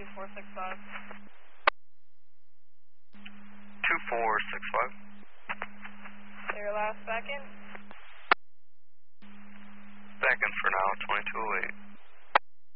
2465. 2465. Your last back in. Back in for now, 2208.